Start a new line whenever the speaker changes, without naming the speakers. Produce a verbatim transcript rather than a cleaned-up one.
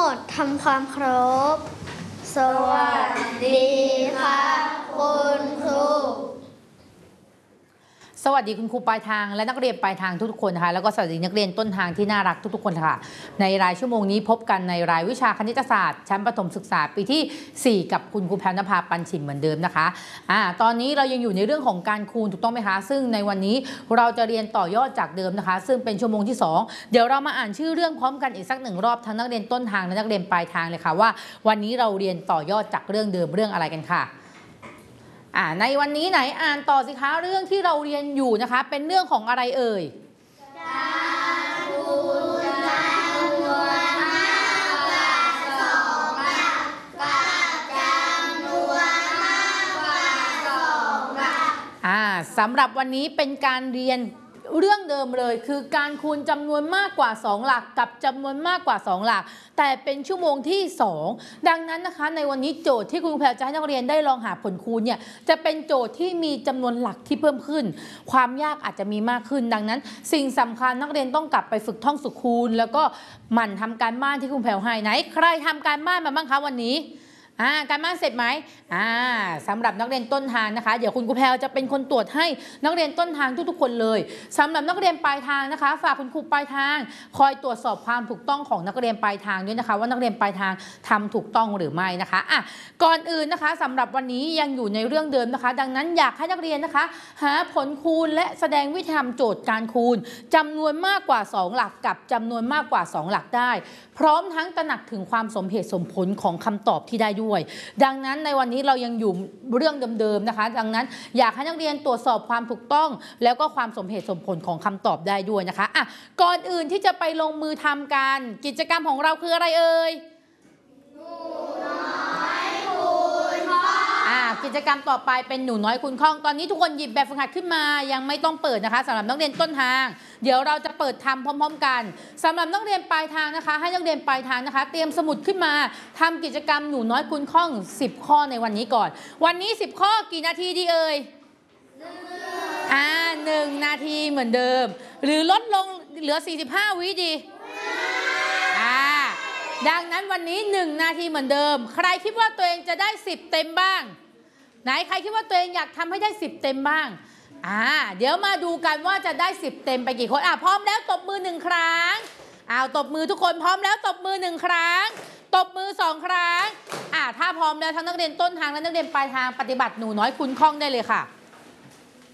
ดทำความเคารพสวัสดีค่ะคุณครู
สวัสดีคุณครูปลายทางและนักเรียนปลายทางทุกๆคนนะคะแล้วก็สวัสดีนักเรียนต้นทางที่น่ารักทุกๆคนค่ะในรายชั่วโมงนี้พบกันในรายวิชาคณิตศาสตร์ชั้นประถมศึกษาปีที่สี่กับคุณครูแพรวนภาปันฉิมเหมือนเดิมนะคะอ่าตอนนี้เรายังอยู่ในเรื่องของการคูณถูกต้องไหมคะซึ่งในวันนี้เราจะเรียนต่อยอดจากเดิมนะคะซึ่งเป็นชั่วโมงที่สองเดี๋ยวเรามาอ่านชื่อเรื่องพร้อมกันอีกสักหนึ่งรอบทั้งนักเรียนต้นทางและนักเรียนปลายทางเลยค่ะว่าวันนี้เราเรียนต่อยอดจากเรื่องเดิมเรื่องอะไรกันค่ะอ่าในวันนี้ไหนอ่านต่อสิคะเรื่องที่เราเรียนอยู่นะคะเป็นเรื่องของอะไรเอ่ย
การคูณจำนวนมากกว่าสองหลักกับจำนวนมากกว่าสองหลัก
อ่าสำหรับวันนี้เป็นการเรียนเรื่องเดิมเลยคือการคูณจำนวนมากกว่าสองหลักกับจำนวนมากกว่าสองหลักแต่เป็นชั่วโมงที่สองดังนั้นนะคะในวันนี้โจทย์ที่คุณแพรจะให้นักเรียนได้ลองหาผลคูณเนี่ยจะเป็นโจทย์ที่มีจำนวนหลักที่เพิ่มขึ้นความยากอาจจะมีมากขึ้นดังนั้นสิ่งสำคัญนักเรียนต้องกลับไปฝึกท่องสุขคูณแล้วก็หมั่นทำการบ้านที่คุณแพรให้ไหนใครทำการบ้านมาบ้างคะวันนี้อ่าการบ้านเสร็จไหมอ่าสำหรับนักเรียนต้นทางนะคะเดี๋ยวคุณครูแพรจะเป็นคนตรวจให้นักเรียนต้นทางทุกๆคนเลยสำหรับนักเรียนปลายทางนะคะฝากคุณครูปลายทางคอยตรวจสอบความถูกต้องของนักเรียนปลายทางด้วยนะคะว่านักเรียนปลายทางทำถูกต้องหรือไม่นะคะอ่ะก่อนอื่นนะคะสำหรับวันนี้ยังอยู่ในเรื่องเดิมนะคะดังนั้นอยากให้นักเรียนนะคะหาผลคูณและแสดงวิธีทำโจทย์การคูณจำนวนมากกว่าสองหลักกับจำนวนมากกว่าสองหลักได้พร้อมทั้งตระหนักถึงความสมเหตุสมผลของคำตอบที่ได้ด้วยดังนั้นในวันนี้เรายังอยู่เรื่องเดิมๆนะคะดังนั้นอยากให้นักเรียนตรวจสอบความถูกต้องแล้วก็ความสมเหตุสมผลของคำตอบได้ด้วยนะคะอ่ะก่อนอื่นที่จะไปลงมือทำกันกิจกรรมของเราคืออะไรเอ่ย
หนูน้อยคูณข้อง
อ่ากิจกรรมต่อไปเป็นหนูน้อยคูณข้องตอนนี้ทุกคนหยิบแบบฝึกหัดขึ้นมายังไม่ต้องเปิดนะคะสำหรับนักเรียนต้นทางเดี๋ยวเราจะเปิดทำพร้อมๆกันสำหรับนักเรียนปลายทางนะคะให้นักเรียนปลายทางนะคะเตรียมสมุดขึ้นมาทำกิจกรรมหนูน้อยคูณข้องสิบข้อในวันนี้ก่อนวันนี้สิบข้อกี่นาทีดีเอ่ยอ่าหนึ่งนาทีเหมือนเดิมหรือลดลงเหลือสี่สิบห้าวิดีอ่าดังนั้นวันนี้หนึ่งนาทีเหมือนเดิมใครคิดว่าตัวเองจะได้สิบเต็มบ้างไหนใครคิดว่าตัวเองอยากทำให้ได้สิบเต็มบ้างอ่าเดี๋ยวมาดูกันว่าจะได้สิบเต็มไปกี่คนอ่ะพร้อมแล้วตบมือหนึ่งครั้งอ้าวตบมือทุกคนพร้อมแล้วตบมือหนึ่งครั้งตบมือสองครั้งอ่าถ้าพร้อมแล้วทั้งนักเรียนต้นทางและนักเรียนปลายทางปฏิบัติหนูน้อยคูณข้องได้เลยค่ะ